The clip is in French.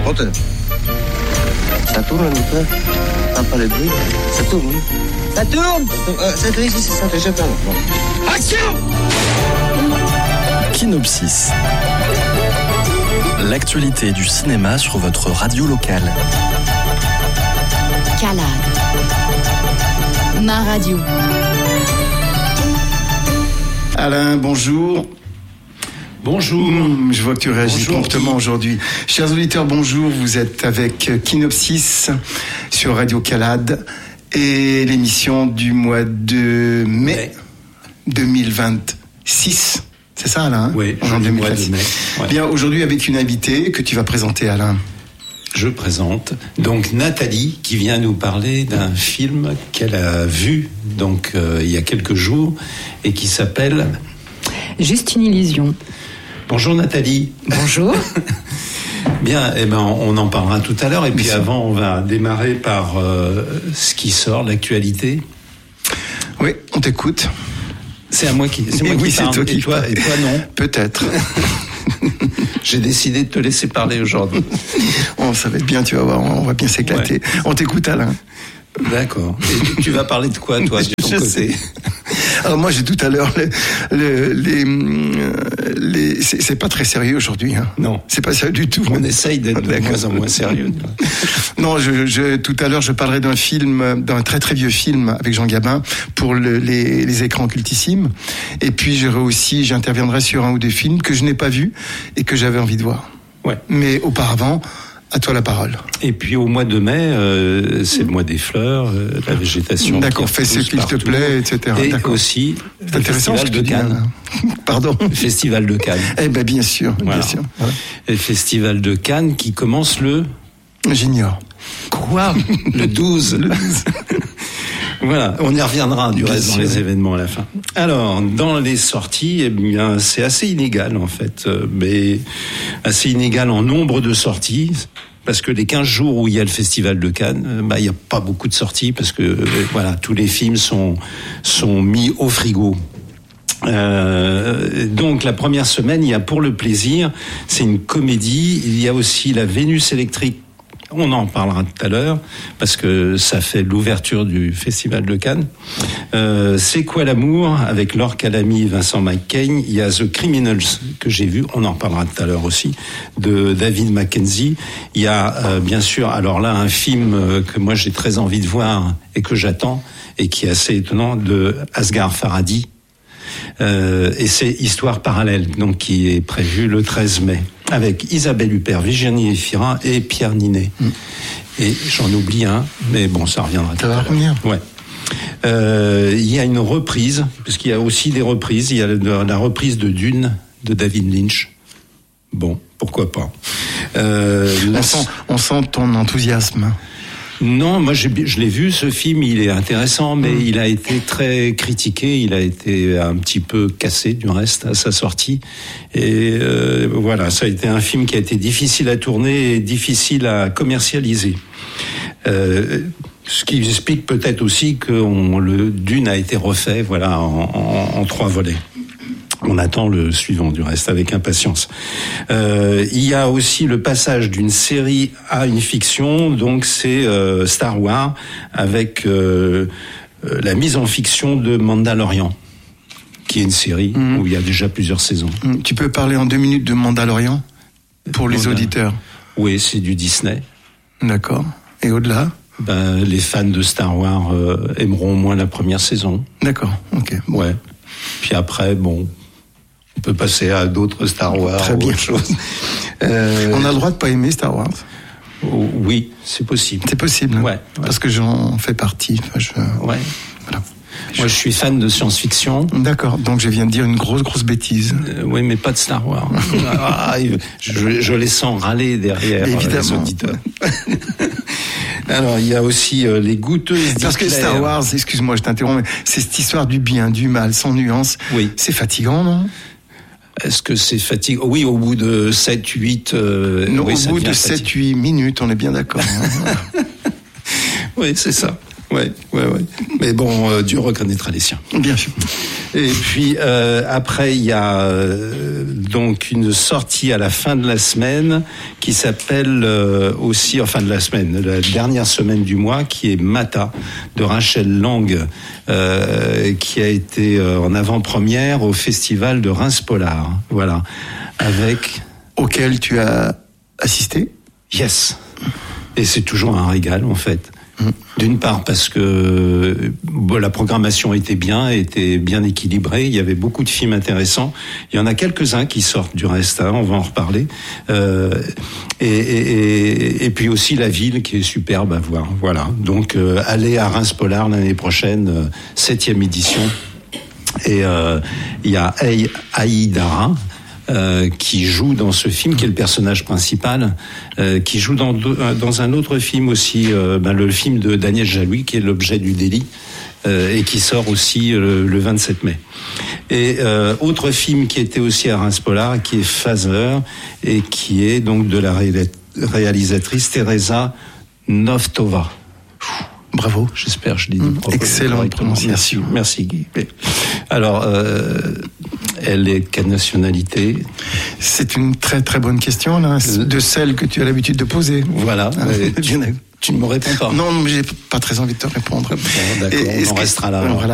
monte. Ça tourne un peu. T'as pas le bruit. Ça tourne. Ça tourne. C'est ici, c'est ça. Déjà pas. Bon. Action. Kinopsis. L'actualité du cinéma sur votre radio locale. Calade. Ma radio. Alain, bonjour. Bonjour. Je vois que tu réagis promptement aujourd'hui. Chers auditeurs, bonjour. Vous êtes avec Kinopsis sur Radio Calade et l'émission du mois de mai 2026. C'est ça, Alain? Oui, en 2026. Mois de mai. Ouais. Bien, aujourd'hui avec une invitée que tu vas présenter, Alain. Je présente donc Nathalie qui vient nous parler d'un film qu'elle a vu donc il y a quelques jours et qui s'appelle Juste une illusion. Bonjour Nathalie. Bonjour. Bien, on en parlera tout à l'heure et puis avant on va démarrer par ce qui sort, l'actualité. Oui, on t'écoute. C'est à moi qui oui, parle. Toi qui et toi non. Peut-être. J'ai décidé de te laisser parler aujourd'hui. Oh, ça va être bien, tu vas voir, on va bien s'éclater. Ouais. On t'écoute, Alain. D'accord. Et tu vas parler de quoi, toi, de ton côté? Alors moi, j'ai tout à l'heure c'est pas très sérieux aujourd'hui. Hein. Non, c'est pas sérieux du tout. On essaye d'être de moins en moins sérieux. Non, tout à l'heure, je parlerai d'un très très vieux film avec Jean Gabin pour les écrans cultissimes. Et puis j'interviendrai sur un ou deux films que je n'ai pas vus et que j'avais envie de voir. Ouais. Mais auparavant, à toi la parole. Et puis au mois de mai, c'est le mois des fleurs, la végétation. D'accord, fais ce qu'il te plaît, etc. Et d'accord. Aussi c'est le Festival de Cannes. Pardon. Le Festival de Cannes. Eh ben bien sûr, voilà. Bien sûr. Voilà. Le Festival de Cannes qui commence le... J'ignore. Quoi? Le 12. Voilà, on y reviendra du reste dans les événements à la fin. Alors, dans les sorties, eh bien, c'est assez inégal en fait, mais assez inégal en nombre de sorties. Parce que les 15 jours où il y a le Festival de Cannes, il n'y a pas beaucoup de sorties parce que voilà, tous les films sont mis au frigo. Donc la première semaine, il y a Pour le plaisir, c'est une comédie. Il y a aussi La Vénus électrique. On en parlera tout à l'heure parce que ça fait l'ouverture du Festival de Cannes. C'est quoi l'amour avec Laure Calamy et Vincent McCain. Il y a The Criminals que j'ai vu, on en parlera tout à l'heure aussi, de David Mackenzie. Il y a bien sûr, alors là, un film que moi j'ai très envie de voir et que j'attends et qui est assez étonnant, de Asghar Farhadi. Et c'est Histoire parallèle, donc qui est prévu le 13 mai, avec Isabelle Huppert, Virginie Efira et Pierre Ninet. Et j'en oublie un, mais bon, ça reviendra. Ça va revenir. Ouais. Il y a une reprise, parce qu'il y a aussi des reprises. Il y a la reprise de Dune de David Lynch. Bon, pourquoi pas. On sent ton enthousiasme. Non, moi je l'ai vu ce film, il est intéressant, mais il a été très critiqué, il a été un petit peu cassé du reste à sa sortie. Et voilà, ça a été un film qui a été difficile à tourner et difficile à commercialiser. Ce qui explique peut-être aussi que le Dune a été refait, voilà, en 3 volets. On attend le suivant du reste avec impatience. Il y a aussi le passage d'une série à une fiction, donc c'est Star Wars avec la mise en fiction de Mandalorian, qui est une série où il y a déjà plusieurs saisons. Tu peux parler en 2 minutes de Mandalorian pour les auditeurs? Oui, c'est du Disney. D'accord. Et au-delà? Les fans de Star Wars aimeront au moins la première saison. D'accord, ok. Ouais. Puis après, bon... On peut passer à d'autres Star Wars. Très bien. On a le droit de pas aimer Star Wars. Oui, c'est possible. C'est possible. Hein, ouais. Parce que j'en fais partie. Ouais. Voilà. Moi, je suis fan de science-fiction. D'accord. Donc, je viens de dire une grosse bêtise. Oui, mais pas de Star Wars. Je les sens râler derrière. Évidemment. Les auditeurs. Alors, il y a aussi les goûteuses. Parce que Star Wars, excuse-moi, je t'interromps, mais c'est cette histoire du bien, du mal, sans nuance. Oui. C'est fatigant, non? Est-ce que c'est fatigant? Oui, au bout de 7, 8... non, oui, au bout de 7, 8 minutes, on est bien d'accord. Hein. Oui, c'est ça. Ouais. Mais bon, Dieu reconnaîtra les siens. Bien sûr. Et puis après, il y a donc une sortie à la fin de la semaine qui s'appelle aussi, enfin de la semaine, la dernière semaine du mois, qui est Mata de Rachel Lang, qui a été en avant-première au festival de Reims-Polar. Voilà, avec Auquel tu as assisté? Yes. Et c'est toujours un régal en fait. D'une part parce que la programmation était bien équilibrée, il y avait beaucoup de films intéressants. Il y en a quelques-uns qui sortent du reste, on va en reparler. Et puis aussi la ville qui est superbe à voir. Voilà. Donc allez à Reims-Polar l'année prochaine, 7e édition. Et il y a Aïdara, qui joue dans ce film, qui est le personnage principal, qui joue dans un autre film aussi, le film de Daniel Jalouis, qui est L'objet du délit, et qui sort aussi le 27 mai. Et autre film qui était aussi à Reims-Polar, qui est Phaser, et qui est donc de la réalisatrice Teresa Novtova. Bravo. J'espère, je dis excellente prononciation. Merci Guy. Alors, elle est quelle nationalité? C'est une très très bonne question, là, de celle que tu as l'habitude de poser. Voilà. Tu ne me réponds pas. Non, mais j'ai pas très envie de te répondre. Bon, d'accord, on en restera là. Voilà.